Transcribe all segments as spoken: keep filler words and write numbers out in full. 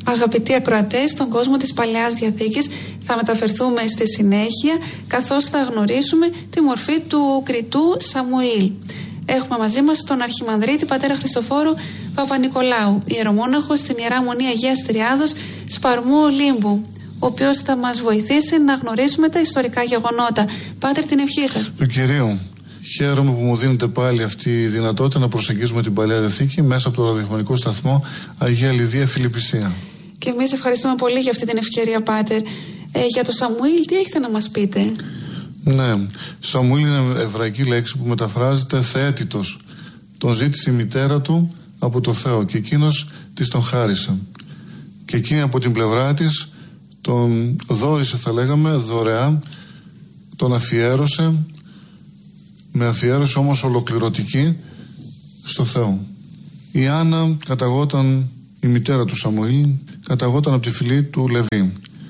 Αγαπητοί ακροατές, στον κόσμο της Παλαιάς Διαθήκης θα μεταφερθούμε στη συνέχεια, καθώς θα γνωρίσουμε τη μορφή του κριτού Σαμουήλ. Έχουμε μαζί μας τον Αρχιμανδρίτη πατέρα Χριστοφόρο Παπα-Νικολάου, ιερομόναχο στην Ιερά Μονή Αγίας Τριάδος Σπαρμού Ολύμπου, ο οποίος θα μας βοηθήσει να γνωρίσουμε τα ιστορικά γεγονότα. Πάτερ, την ευχή σας. Του Κυρίου. Χαίρομαι που μου δίνετε πάλι αυτή η δυνατότητα να προσεγγίσουμε την Παλαιά Διαθήκη μέσα από το ραδιοφωνικό σταθμό Αγία Λιδία Φιλιππισία. Και εμείς ευχαριστούμε πολύ για αυτή την ευκαιρία, Πάτερ. Ε, για το Σαμουήλ, τι έχετε να μας πείτε? Ναι, Σαμουήλ είναι εβραϊκή λέξη που μεταφράζεται θεέτητος. Τον ζήτησε η μητέρα του από το Θεό και εκείνος της τον χάρισε. Και εκείνη από την πλευρά της τον δώρισε, θα λέγαμε, δωρεά, τον αφιέρωσε, με αφιέρωση όμως ολοκληρωτική στο Θεό. Η Άννα καταγόταν, η μητέρα του Σαμουήλ, καταγόταν από τη φυλή του Λεβί.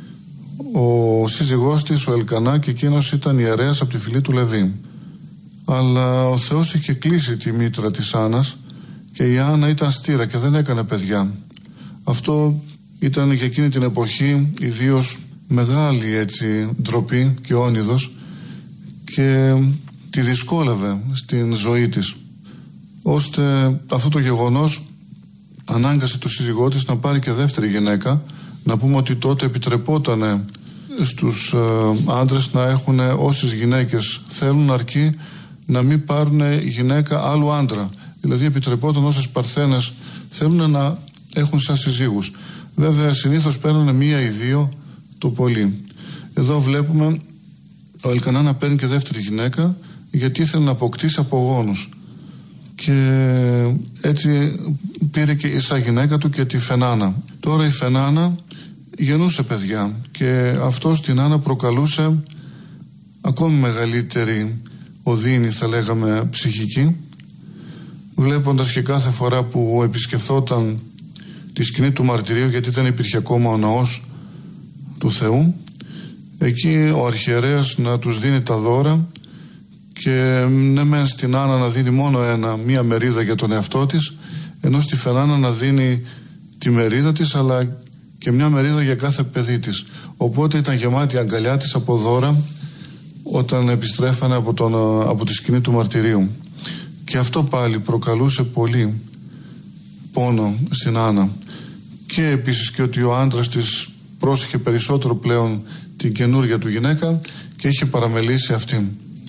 Ο σύζυγός της, ο Ελκανά, και εκείνος ήταν ιερέας από τη φυλή του Λεβί. Αλλά ο Θεός είχε κλείσει τη μήτρα της Άννας και η Άννα ήταν στήρα και δεν έκανε παιδιά. Αυτό ήταν για εκείνη την εποχή ιδίως μεγάλη έτσι ντροπή και όνειδος και τη δυσκόλευε στην ζωή της, ώστε αυτό το γεγονός ανάγκασε το σύζυγό της να πάρει και δεύτερη γυναίκα. Να πούμε ότι τότε επιτρεπόταν στους ε, άντρες να έχουν όσες γυναίκες θέλουν, αρκεί να μην πάρουν γυναίκα άλλου άντρα. Δηλαδή επιτρεπόταν όσες παρθένες θέλουν να έχουν σαν συζύγους. Βέβαια συνήθως παίρνουν μία ή δύο το πολύ. Εδώ βλέπουμε ο Ελκανά να παίρνει και δεύτερη γυναίκα, γιατί ήθελε να αποκτήσει απογόνους. Και έτσι πήρε και σαν γυναίκα του και τη Φενάνα. Τώρα η Φενάνα γεννούσε παιδιά και αυτό στην Άννα προκαλούσε ακόμη μεγαλύτερη οδύνη, θα λέγαμε, ψυχική, βλέποντας και κάθε φορά που επισκεφθόταν τη σκηνή του μαρτυρίου, γιατί δεν υπήρχε ακόμα ο ναός του Θεού, εκεί ο αρχιερέας να τους δίνει τα δώρα και ναι μεν στην Άννα να δίνει μόνο ένα, μία μερίδα για τον εαυτό της, ενώ στη Φενάνα να δίνει τη μερίδα της αλλά και μια μερίδα για κάθε παιδί της. Οπότε ήταν γεμάτη η αγκαλιά της από δώρα όταν επιστρέφανε από, τον, από τη σκηνή του μαρτυρίου. Και αυτό πάλι προκαλούσε πολύ πόνο στην Άννα. Και επίσης και ότι ο άντρας της πρόσεχε περισσότερο πλέον την καινούργια του γυναίκα και είχε παραμελήσει αυτήν.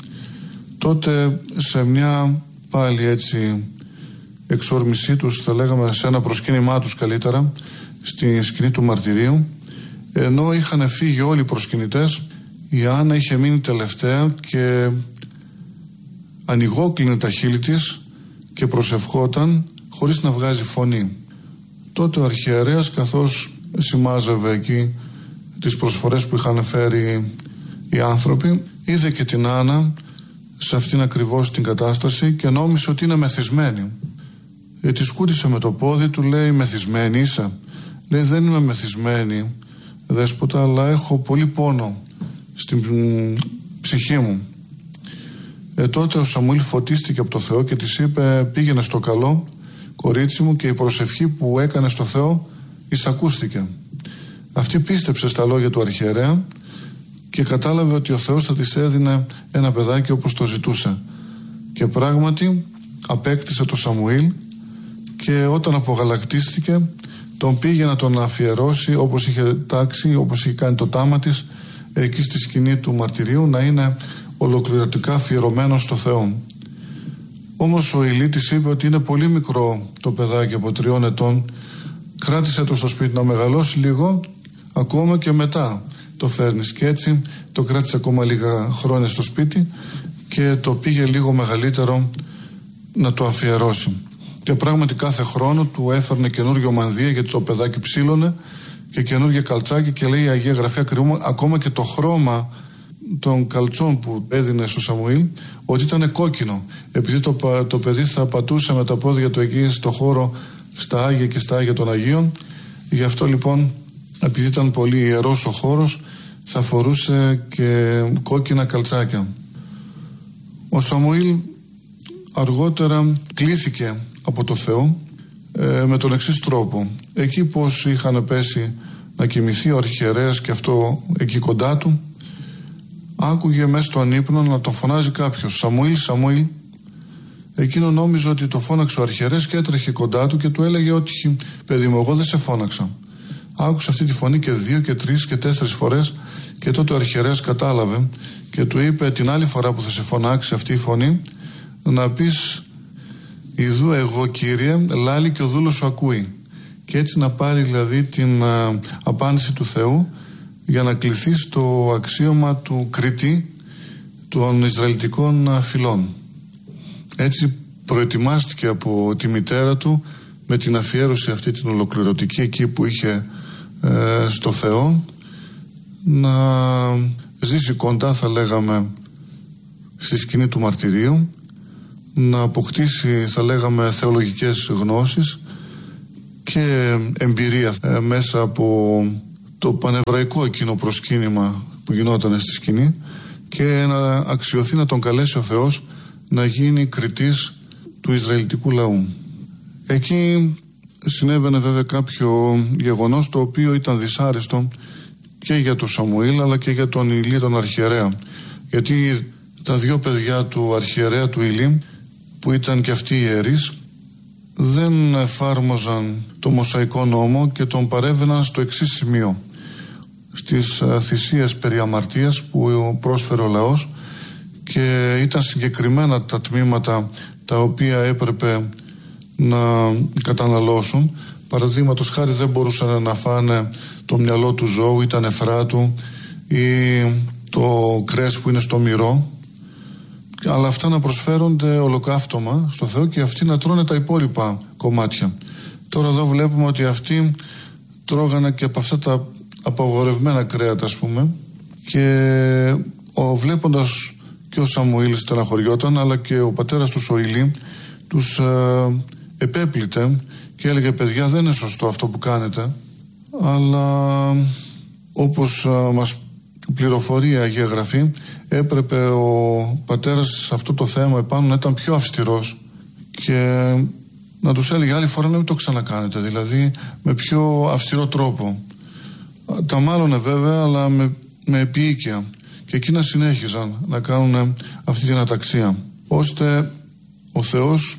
Τότε σε μια πάλι έτσι εξόρμησή τους, θα λέγαμε σε ένα προσκύνημά τους καλύτερα, στη σκηνή του μαρτυρίου, ενώ είχαν φύγει όλοι οι προσκυνητές, η Άννα είχε μείνει τελευταία και ανοιγόκλεινε τα χείλη της και προσευχόταν χωρίς να βγάζει φωνή. Τότε ο αρχιερέας, καθώς σημάζευε εκεί τις προσφορές που είχαν φέρει οι άνθρωποι, είδε και την Άννα σε αυτήν ακριβώς την κατάσταση και νόμισε ότι είναι μεθυσμένη. Ε, τη σκούτισε με το πόδι του, λέει: «Μεθυσμένη είσαι?» Λέει: «Δεν είμαι μεθυσμένη, δέσποτα, αλλά έχω πολύ πόνο στην ψυχή μου». Ε, τότε ο Σαμουήλ φωτίστηκε από το Θεό και της είπε: «Πήγαινε στο καλό, κορίτσι μου, και η προσευχή που έκανε στο Θεό εισακούστηκε». Αυτή πίστεψε στα λόγια του αρχιερέα και κατάλαβε ότι ο Θεός θα της έδινε ένα παιδάκι όπως το ζητούσε. Και πράγματι απέκτησε το Σαμουήλ και όταν απογαλακτίστηκε τον πήγε να τον αφιερώσει όπως είχε τάξει, όπως είχε κάνει το τάμα της εκεί στη σκηνή του μαρτυρίου, να είναι ολοκληρωτικά αφιερωμένο στο Θεό. Όμως ο Ηλί της είπε ότι είναι πολύ μικρό το παιδάκι από τριών ετών, κράτησε το στο σπίτι να μεγαλώσει λίγο, ακόμα και μετά το φέρνεις. Και έτσι το κράτησε ακόμα λίγα χρόνια στο σπίτι και το πήγε λίγο μεγαλύτερο να το αφιερώσει. Και πράγματι κάθε χρόνο του έφερνε καινούργιο μανδύα, γιατί το παιδάκι ψήλωνε, και καινούργια καλτσάκι, και λέει η Αγία Γραφή ακριβώς, ακόμα και το χρώμα των καλτσών που έδινε στο Σαμουήλ, ότι ήταν κόκκινο, επειδή το, το παιδί θα πατούσε με τα πόδια του εκεί στο χώρο, στα Άγια και στα Άγια των Αγίων. Γι' αυτό λοιπόν, επειδή ήταν πολύ ιερός ο χώρος, θα φορούσε και κόκκινα καλτσάκια. Ο Σαμουήλ αργότερα κλήθηκε από το Θεό ε, με τον εξής τρόπο. Εκεί πως είχαν πέσει να κοιμηθεί ο αρχιερέας και αυτό εκεί κοντά του, άκουγε μέσα στον ύπνο να τον φωνάζει κάποιος, Σαμουήλ, Σαμουήλ. Εκείνο νόμιζε ότι το φώναξε ο αρχιερέας και έτρεχε κοντά του και του έλεγε ότι παιδί μου, εγώ δεν σε φώναξα. Άκουσε αυτή τη φωνή και δύο και τρεις και τέσσερις φορές και τότε ο αρχιερέας κατάλαβε και του είπε την άλλη φορά που θα σε φωνάξει αυτή η φωνή να πεις «Ιδού εγώ Κύριε, λάλη και ο δούλος σου ακούει». Και έτσι να πάρει δηλαδή την α, απάντηση του Θεού για να κληθεί στο αξίωμα του κριτή των Ισραηλιτικών φυλών. Έτσι προετοιμάστηκε από τη μητέρα του με την αφιέρωση αυτή την ολοκληρωτική εκεί που είχε ε, στο Θεό να ζήσει κοντά, θα λέγαμε, στη σκηνή του μαρτυρίου, να αποκτήσει, θα λέγαμε, θεολογικές γνώσεις και εμπειρία ε, μέσα από το πανεβραϊκό εκείνο προσκύνημα που γινόταν στη σκηνή και να αξιωθεί να τον καλέσει ο Θεός να γίνει κριτής του Ισραηλιτικού λαού. Εκεί συνέβαινε βέβαια κάποιο γεγονός το οποίο ήταν δυσάρεστο και για τον Σαμουήλ αλλά και για τον Ηλί τον αρχιερέα, γιατί τα δύο παιδιά του αρχιερέα του Ηλί που ήταν και αυτοί ιερείς δεν εφάρμοζαν το Μωσαϊκό νόμο και τον παρέβαιναν στο εξής σημείο: στις θυσίες περί αμαρτίας που πρόσφερε ο λαός και ήταν συγκεκριμένα τα τμήματα τα οποία έπρεπε να καταναλώσουν. Παραδείγματος χάρη δεν μπορούσαν να φάνε το μυαλό του ζώου ή τα νεφρά του ή το κρέας που είναι στο μυρό, αλλά αυτά να προσφέρονται ολοκαύτωμα στο Θεό και αυτοί να τρώνε τα υπόλοιπα κομμάτια. Τώρα εδώ βλέπουμε ότι αυτοί τρώγανε και από αυτά τα απαγορευμένα κρέατα, ας πούμε, και ο, βλέποντας και ο Σαμουήλ στεναχωριόταν, αλλά και ο πατέρας τους ο Ηλί τους ε, επέπλητε και έλεγε παιδιά δεν είναι σωστό αυτό που κάνετε, αλλά όπως ε, μας πληροφορεί η Αγία Γραφή έπρεπε ο πατέρας σε αυτό το θέμα επάνω να ήταν πιο αυστηρός και να τους έλεγε άλλη φορά να μην το ξανακάνετε, δηλαδή με πιο αυστηρό τρόπο. Τα μάλωνε βέβαια, αλλά με, με επίοικια, και εκείνα συνέχιζαν να κάνουν αυτή την αταξία, ώστε ο Θεός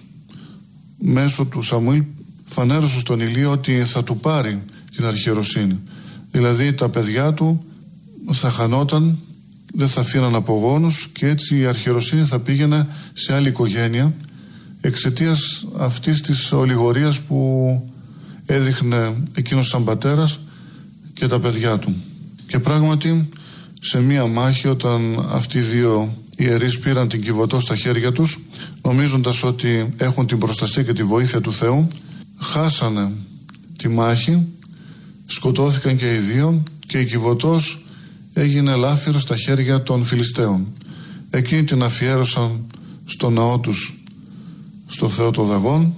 μέσω του Σαμουήλ φανέρωσε στον Ηλί ότι θα του πάρει την αρχιεροσύνη. Δηλαδή τα παιδιά του θα χανόταν, δεν θα αφήναν απογόνους και έτσι η αρχιεροσύνη θα πήγαινε σε άλλη οικογένεια εξαιτίας αυτής της ολιγορίας που έδειχνε εκείνος σαν πατέρας και τα παιδιά του. Και πράγματι σε μία μάχη, όταν αυτοί οι δύο ιερείς πήραν την Κιβωτό στα χέρια τους νομίζοντας ότι έχουν την προστασία και τη βοήθεια του Θεού, χάσανε τη μάχη, σκοτώθηκαν και οι δύο και η Κιβωτός έγινε λάφυρο στα χέρια των Φιλιστέων. Εκείνοι την αφιέρωσαν στο ναό τους στο Θεό των Δαγών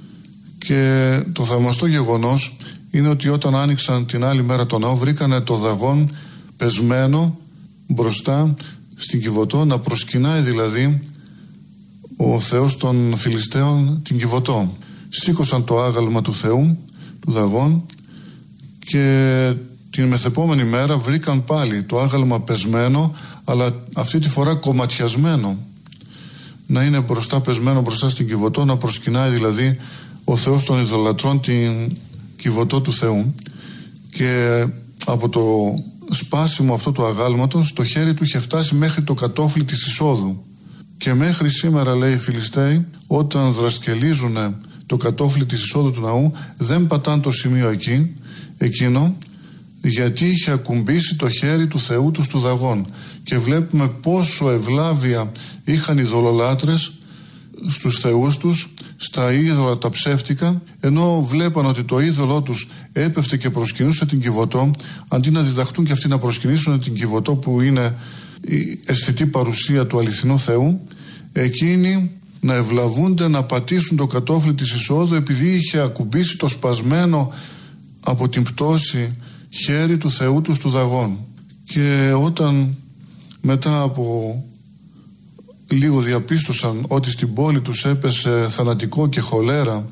και το θαυμαστό γεγονός είναι ότι όταν άνοιξαν την άλλη μέρα το ναό βρήκανε το Δαγών πεσμένο μπροστά στην Κιβωτό, να προσκυνάει δηλαδή ο Θεός των Φιλιστέων την Κιβωτό. Σήκωσαν το άγαλμα του Θεού, του Δαγών, και την μεθεπόμενη μέρα βρήκαν πάλι το άγαλμα πεσμένο, αλλά αυτή τη φορά κομματιασμένο, να είναι μπροστά πεσμένο μπροστά στην Κιβωτό, να προσκυνάει δηλαδή ο Θεός των ειδωλατρών την Κιβωτό του Θεού. Και από το σπάσιμο αυτό του αγάλματος το χέρι του είχε φτάσει μέχρι το κατόφλι της εισόδου. Και μέχρι σήμερα, λέει, οι Φιλιστέοι όταν δρασκελίζουν το κατόφλι της εισόδου του ναού δεν πατάν το σημείο εκεί, εκείνο, γιατί είχε ακουμπήσει το χέρι του Θεού τους του Δαγών. Και βλέπουμε πόσο ευλάβεια είχαν οι ειδωλολάτρες στους θεούς τους, στα είδωλα τα ψεύτικα, ενώ βλέπαν ότι το είδωλό τους έπεφτε και προσκυνούσε την Κιβωτό, αντί να διδαχτούν και αυτοί να προσκυνήσουν την Κιβωτό που είναι η αισθητή παρουσία του αληθινού Θεού, εκείνοι να ευλαβούνται, να πατήσουν το κατόφλι της εισόδου επειδή είχε ακουμπήσει το σπασμένο από την πτώση χέρι του Θεού τους του Δαγών. Και όταν μετά από λίγο διαπίστωσαν ότι στην πόλη τους έπεσε θανατικό και χολέρα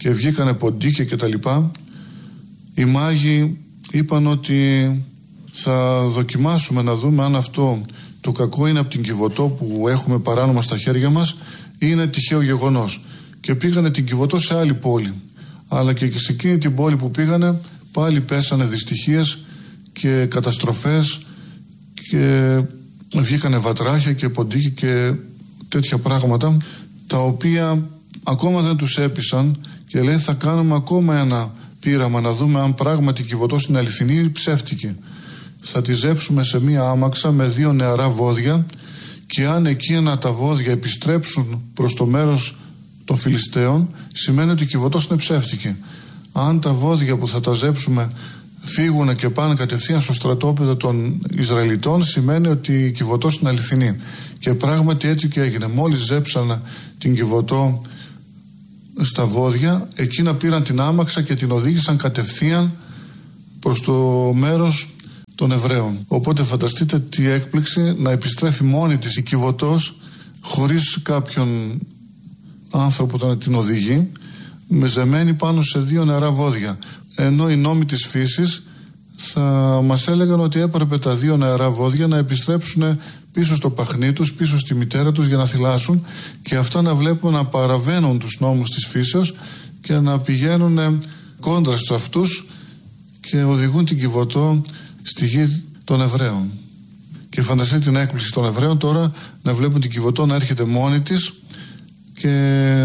και βγήκανε ποντίκια και τα λοιπά, οι μάγοι είπαν ότι θα δοκιμάσουμε να δούμε αν αυτό το κακό είναι από την Κιβωτό που έχουμε παράνομα στα χέρια μας ή είναι τυχαίο γεγονός. Και πήγανε την Κιβωτό σε άλλη πόλη. Αλλά και σε εκείνη την πόλη που πήγανε πάλι πέσανε δυστυχίες και καταστροφές και βγήκανε βατράχια και ποντίκια και τέτοια πράγματα, τα οποία ακόμα δεν τους έπεισαν και λέει θα κάνουμε ακόμα ένα πείραμα να δούμε αν πράγματι η Κιβωτός είναι αληθινή ή ψεύτικη. Θα τη ζέψουμε σε μία άμαξα με δύο νεαρά βόδια και αν εκείνα τα βόδια επιστρέψουν προς το μέρος των Φιλιστέων, σημαίνει ότι η Κιβωτός είναι ψεύτικη. Αν τα βόδια που θα τα ζέψουμε φύγουν και πάνε κατευθείαν στο στρατόπεδο των Ισραηλιτών, σημαίνει ότι η Κιβωτός είναι αληθινή. Και πράγματι έτσι και έγινε. Μόλις ζέψαν την Κιβωτό στα βόδια, εκείνα πήραν την άμαξα και την οδήγησαν κατευθείαν προς το μέρος των Εβραίων. Οπότε φανταστείτε τι έκπληξη να επιστρέφει μόνη της η Κιβωτός χωρίς κάποιον άνθρωπο να την οδηγεί, μεζεμένη πάνω σε δύο νεαρά βόδια. Ενώ οι νόμοι της φύσης θα μας έλεγαν ότι έπρεπε τα δύο νεαρά βόδια να επιστρέψουν πίσω στο παχνί τους, πίσω στη μητέρα τους για να θυλάσουν και αυτά να βλέπουν να παραβαίνουν τους νόμους της φύσεως και να πηγαίνουν κόντρα σε αυτούς και οδηγούν την Κιβωτό στη γη των Εβραίων. Και φανταστείτε την έκπληξη των Εβραίων τώρα να βλέπουν την Κιβωτό να έρχεται μόνη της και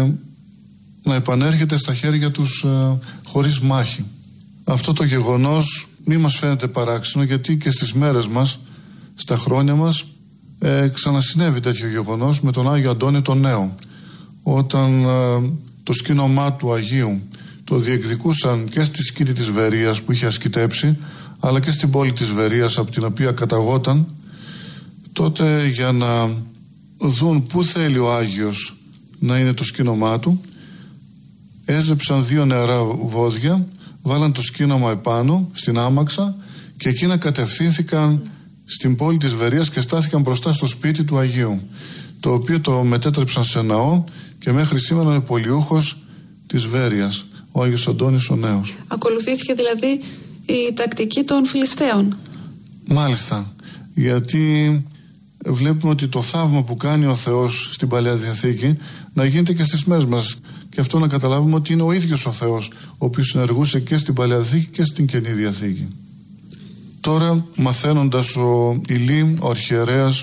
να επανέρχεται στα χέρια τους ε, χωρίς μάχη. Αυτό το γεγονός μη μας φαίνεται παράξενο, γιατί και στις μέρες μας, στα χρόνια μας, ε, ξανασυνέβη τέτοιο γεγονός με τον Άγιο Αντώνιο τον Νέο, όταν ε, το σκήνομά του Αγίου το διεκδικούσαν και στη σκήτη της Βερίας που είχε ασκητέψει, αλλά και στην πόλη της Βερίας από την οποία καταγόταν. Τότε για να δουν πού θέλει ο Άγιος να είναι το σκήνομά του, έζεψαν δύο νεαρά βόδια, βάλαν το σκήνομα επάνω στην άμαξα και εκείνα κατευθύνθηκαν στην πόλη της Βερίας και στάθηκαν μπροστά στο σπίτι του Αγίου, το οποίο το μετέτρεψαν σε ναό και μέχρι σήμερα είναι πολιούχος της Βέρειας, ο Άγιος Αντώνης ο Νέος. Ακολουθήθηκε δηλαδή η τακτική των Φιλιστέων. Μάλιστα, γιατί βλέπουμε ότι το θαύμα που κάνει ο Θεός στην Παλαιά Διαθήκη να γίνεται και στις μέρες μας, και αυτό να καταλάβουμε ότι είναι ο ίδιος ο Θεός ο οποίος συνεργούσε και στην Παλαιά Διαθήκη και στην Καινή Διαθήκη. Τώρα, μαθαίνοντας ο Ηλί, ο αρχιερέας,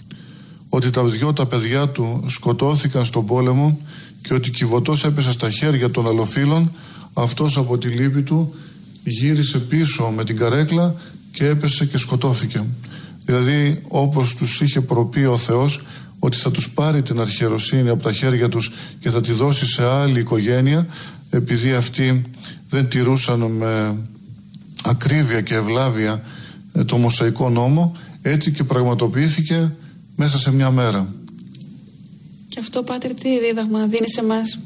ότι τα δυο τα παιδιά του σκοτώθηκαν στον πόλεμο και ότι η Κιβωτός έπεσε στα χέρια των αλλοφύλων, αυτός από τη λύπη του γύρισε πίσω με την καρέκλα και έπεσε και σκοτώθηκε. Δηλαδή, όπως τους είχε προπεί ο Θεός ότι θα τους πάρει την αρχιεροσύνη από τα χέρια τους και θα τη δώσει σε άλλη οικογένεια, επειδή αυτοί δεν τηρούσαν με ακρίβεια και ευλάβεια το Μωσαϊκό νόμο, έτσι και πραγματοποιήθηκε μέσα σε μια μέρα. Και αυτό, Πάτερ, τι δίδαγμα δίνει σε εμάς?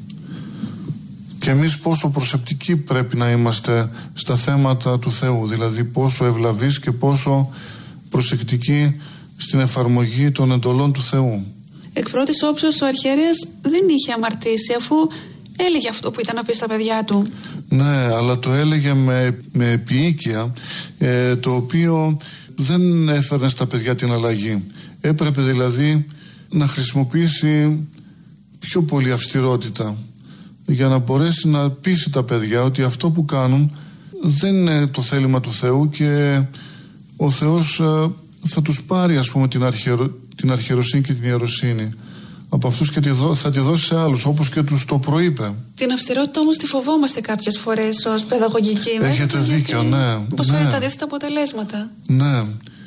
Και εμείς πόσο προσεκτικοί πρέπει να είμαστε στα θέματα του Θεού, δηλαδή πόσο ευλαβείς και πόσο προσεκτικοί στην εφαρμογή των εντολών του Θεού. Εκ πρώτης όψεως ο αρχιερέας δεν είχε αμαρτήσει, αφού έλεγε αυτό που ήταν να πει στα παιδιά του. Ναι, αλλά το έλεγε με, με επιοίκεια, ε, το οποίο δεν έφερνε στα παιδιά την αλλαγή. Έπρεπε δηλαδή να χρησιμοποιήσει πιο πολύ αυστηρότητα για να μπορέσει να πείσει τα παιδιά ότι αυτό που κάνουν δεν είναι το θέλημα του Θεού και ο Θεός ε, θα τους πάρει, ας πούμε, την, αρχαιρο, την αρχιεροσύνη και την ιεροσύνη από αυτούς και τη δω, θα τη δώσει σε άλλους, όπως και τους το προείπε. Την αυστηρότητα όμως τη φοβόμαστε κάποιες φορές ως παιδαγωγική. Έχετε δίκιο, γιατί ναι. Πώς φέρνει ναι. τα αντίθετα αποτελέσματα. Ναι,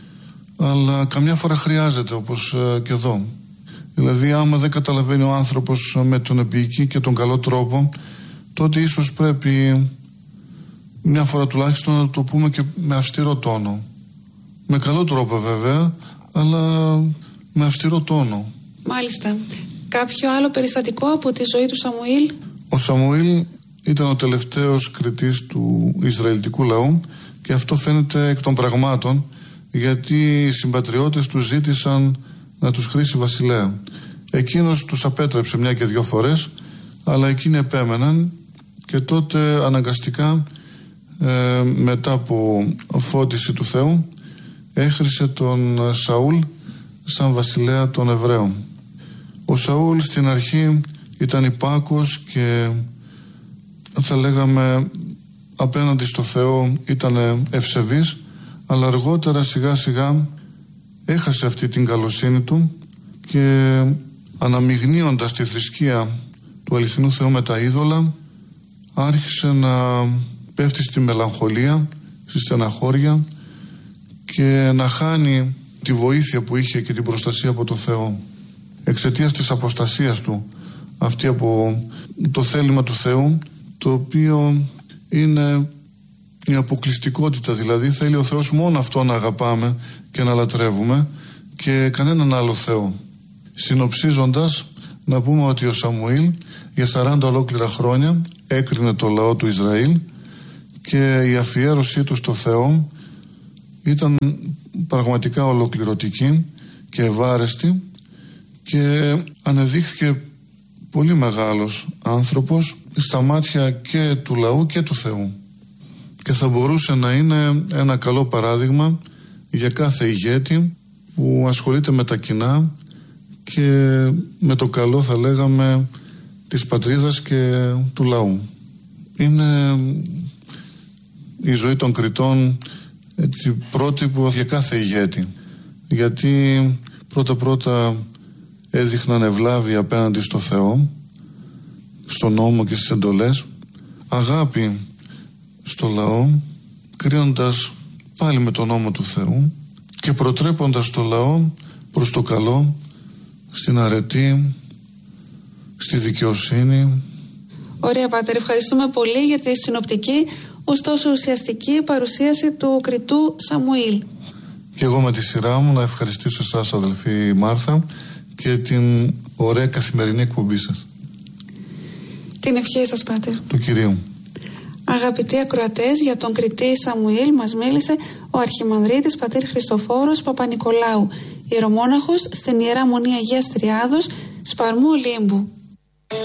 αλλά καμιά φορά χρειάζεται, όπως ε, και εδώ. Δηλαδή, άμα δεν καταλαβαίνει ο άνθρωπος με τον επίοικη και τον καλό τρόπο, τότε ίσως πρέπει μια φορά τουλάχιστον να το πούμε και με αυστηρό τόνο. Με καλό τρόπο βέβαια, αλλά με αυστηρό τόνο. Μάλιστα. Κάποιο άλλο περιστατικό από τη ζωή του Σαμουήλ? Ο Σαμουήλ ήταν ο τελευταίος κριτής του Ισραηλιτικού λαού και αυτό φαίνεται εκ των πραγμάτων, γιατί οι συμπατριώτες του ζήτησαν να τους χρήσει βασιλέα. Εκείνος τους απέτρεψε μια και δυο φορές, αλλά εκείνοι επέμεναν και τότε αναγκαστικά ε, μετά από φώτιση του Θεού έχρισε τον Σαούλ σαν βασιλέα των Εβραίων. Ο Σαούλ στην αρχή ήταν υπάκος και θα λέγαμε απέναντι στο Θεό ήταν ευσεβής, αλλά αργότερα σιγά σιγά έχασε αυτή την καλοσύνη του και αναμειγνύοντας τη θρησκεία του αληθινού Θεού με τα είδωλα άρχισε να πέφτει στη μελαγχολία, στη στεναχώρια και να χάνει τη βοήθεια που είχε και την προστασία από το Θεό εξαιτίας της αποστασίας του αυτή από το θέλημα του Θεού, το οποίο είναι η αποκλειστικότητα, δηλαδή θέλει ο Θεός μόνο αυτό να αγαπάμε και να λατρεύουμε και κανέναν άλλο Θεό. Συνοψίζοντας, να πούμε ότι ο Σαμουήλ για σαράντα ολόκληρα χρόνια έκρινε το λαό του Ισραήλ και η αφιέρωσή του στο Θεό ήταν πραγματικά ολοκληρωτική και ευάρεστη και ανεδείχθηκε πολύ μεγάλος άνθρωπος στα μάτια και του λαού και του Θεού και θα μπορούσε να είναι ένα καλό παράδειγμα για κάθε ηγέτη που ασχολείται με τα κοινά και με το καλό, θα λέγαμε, της πατρίδας και του λαού. Είναι η ζωή των Κρητών έτσι πρότυπο για κάθε ηγέτη, γιατί πρώτα πρώτα έδειχναν ευλάβεια απέναντι στο Θεό, στον νόμο και στις εντολές, αγάπη στο λαό, κρίνοντας πάλι με τον νόμο του Θεού και προτρέποντας το λαό προς το καλό, στην αρετή, στη δικαιοσύνη. Ωραία, Πάτερ, ευχαριστούμε πολύ για τη συνοπτική, ωστόσο ουσιαστική παρουσίαση του Κρητού Σαμουήλ. Και εγώ με τη σειρά μου να ευχαριστήσω εσάς, αδελφή Μάρθα, και την ωραία καθημερινή εκπομπή σας. Την ευχή σας, Πάτερ. Του Κυρίου. Αγαπητοί ακροατές, για τον Κρητή Σαμουήλ μας μίλησε ο Αρχιμανδρίτης Πατήρ Χριστοφόρος Παπα-Νικολάου, ιερομόναχος στην Ιερά Μονή Αγίας Τριάδος, Σπαρμού Ολύμπου.